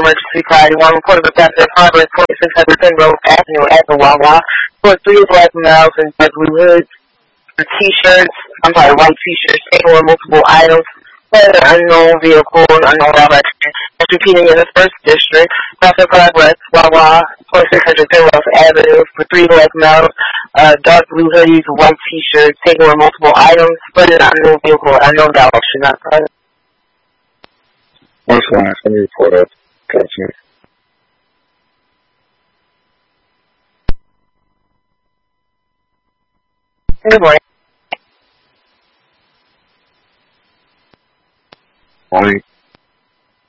emergency fire. One report of a theft of progress, 2600 Penrose Avenue at the Wawa. For 3 black males in dark blue hoods, white t-shirts, taking with multiple items. An unknown vehicle, unknown direction. That's repeating in the first district. Theft of progress, Wawa, 2600 Penrose Avenue. For 3 black males, dark blue hoodies, white t-shirts, taking with multiple items. An unknown vehicle, unknown direction. That's right. What's going on? Let me report up. Gotcha. Good morning.